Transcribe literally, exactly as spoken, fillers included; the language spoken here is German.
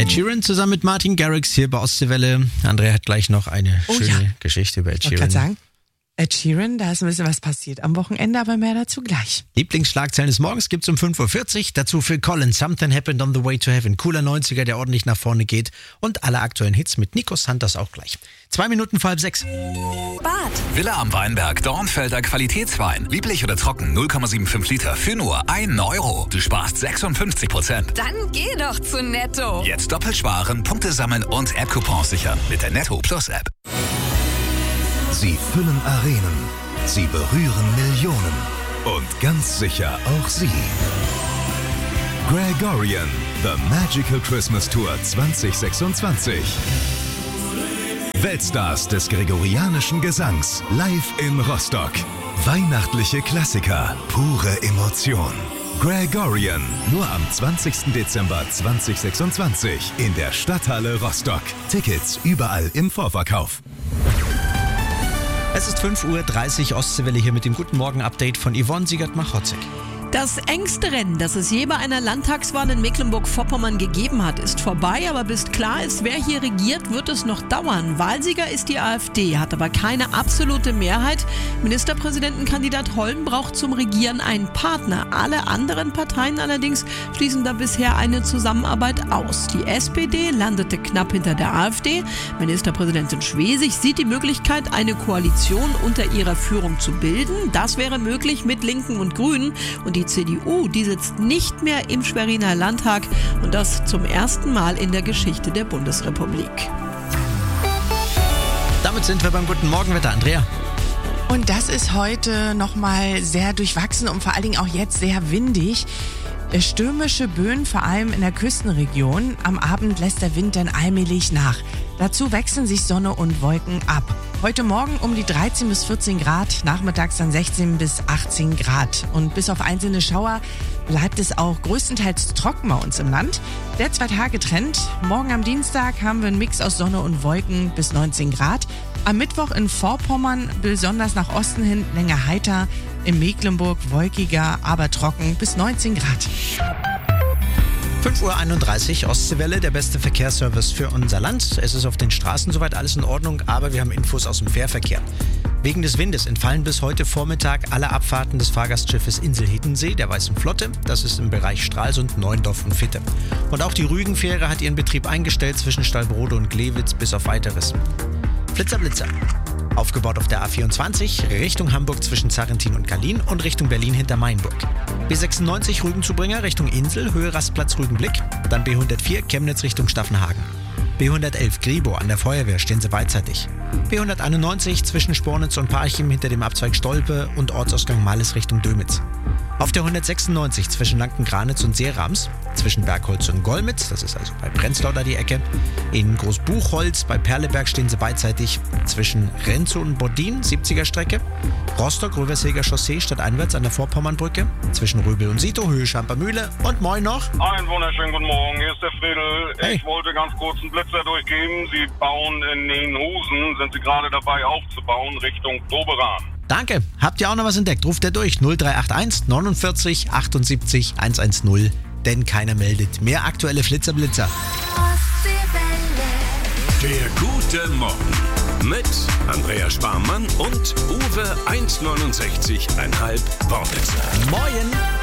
Ed Sheeran zusammen mit Martin Garrix hier bei Ostseewelle. Andrea hat gleich noch eine Oh, schöne ja. Geschichte über Ed Ich wollte Sheeran. gerade sagen, Ed Sheeran, da ist ein bisschen was passiert am Wochenende, aber mehr dazu gleich. Lieblingsschlagzeilen des Morgens gibt's um fünf Uhr vierzig. Dazu Phil Collins, Something Happened on the Way to Heaven. Cooler neunziger, der ordentlich nach vorne geht. Und alle aktuellen Hits mit Nico Santos auch gleich. Zwei Minuten vor halb sechs. Bad. Villa am Weinberg, Dornfelder Qualitätswein. Lieblich oder trocken, null Komma fünfundsiebzig Liter für nur einen Euro. Du sparst sechsundfünfzig Prozent. Dann geh doch zu Netto. Jetzt doppelt sparen, Punkte sammeln und App-Coupons sichern mit der Netto Plus App. Sie füllen Arenen, sie berühren Millionen und ganz sicher auch Sie. Gregorian, The Magical Christmas Tour zwanzig sechsundzwanzig. Weltstars des gregorianischen Gesangs live in Rostock. Weihnachtliche Klassiker, pure Emotion. Gregorian, nur am zwanzigsten Dezember zweitausendsechsundzwanzig in der Stadthalle Rostock. Tickets überall im Vorverkauf. Es ist fünf Uhr dreißig, Ostseewelle hier mit dem Guten Morgen-Update von Yvonne Siegert-Machotzek. Das engste Rennen, das es je bei einer Landtagswahl in Mecklenburg-Vorpommern gegeben hat, ist vorbei. Aber bis klar ist, wer hier regiert, wird es noch dauern. Wahlsieger ist die AfD, hat aber keine absolute Mehrheit. Ministerpräsidentenkandidat Holm braucht zum Regieren einen Partner. Alle anderen Parteien allerdings schließen da bisher eine Zusammenarbeit aus. Die S P D landete knapp hinter der AfD. Ministerpräsidentin Schwesig sieht die Möglichkeit, eine Koalition unter ihrer Führung zu bilden. Das wäre möglich mit Linken und Grünen. Und die Die C D U, die sitzt nicht mehr im Schweriner Landtag und das zum ersten Mal in der Geschichte der Bundesrepublik. Damit sind wir beim Guten Morgenwetter, Andrea. Und das ist heute nochmal sehr durchwachsen und vor allen Dingen auch jetzt sehr windig. Stürmische Böen, vor allem in der Küstenregion. Am Abend lässt der Wind dann allmählich nach. Dazu wechseln sich Sonne und Wolken ab. Heute Morgen um die dreizehn bis vierzehn Grad, nachmittags dann sechzehn bis achtzehn Grad. Und bis auf einzelne Schauer bleibt es auch größtenteils trocken bei uns im Land. Der Zwei-Tage-Trend. Morgen am Dienstag haben wir einen Mix aus Sonne und Wolken bis neunzehn Grad. Am Mittwoch in Vorpommern, besonders nach Osten hin, länger heiter. In Mecklenburg wolkiger, aber trocken bis neunzehn Grad. fünf Uhr einunddreißig, Ostseewelle, der beste Verkehrsservice für unser Land. Es ist auf den Straßen soweit alles in Ordnung, aber wir haben Infos aus dem Fährverkehr. Wegen des Windes entfallen bis heute Vormittag alle Abfahrten des Fahrgastschiffes Insel Hiddensee, der Weißen Flotte. Das ist im Bereich Stralsund, Neuendorf und Fitte. Und auch die Rügenfähre hat ihren Betrieb eingestellt zwischen Stallbrode und Glewitz bis auf Weiteres. Flitzer, Blitzer. Aufgebaut auf der A vierundzwanzig, Richtung Hamburg zwischen Zarrentin und Gallien und Richtung Berlin hinter Mainburg. B sechsundneunzig Rügenzubringer Richtung Insel, Höhe Rastplatz Rügenblick. Dann B hundertvier Chemnitz Richtung Staffenhagen. B hundertelf Gribo an der Feuerwehr, stehen Sie beidseitig. B hunderteinundneunzig zwischen Spornitz und Parchim hinter dem Abzweig Stolpe und Ortsausgang Malles Richtung Dömitz. Auf der hundertsechsundneunzig zwischen Lanken-Granitz und Seerams, zwischen Bergholz und Golmitz, das ist also bei Prenzlau da die Ecke. In Großbuchholz bei Perleberg stehen Sie beidseitig, zwischen Renzow und Bodin, siebziger Strecke. Rostock-Röversäger Chaussee stadteinwärts an der Vorpommernbrücke, zwischen Röbel und Sito, Höhe Schampermühle. Und moin noch. Einen wunderschönen guten Morgen, hier ist der Friedel. Hey. Ich wollte ganz kurz einen Blitzer durchgeben. Sie bauen in Nienhusen, sind Sie gerade dabei aufzubauen, Richtung Doberan. Danke. Habt ihr auch noch was entdeckt? Ruft er durch null drei acht eins neunundvierzig achtundsiebzig hundertzehn. Denn keiner meldet. Mehr aktuelle Flitzerblitzer. Der gute Morgen mit Andrea Sparmann und Uwe eins neunundsechzig Komma fünf Wortwitzer. Moin.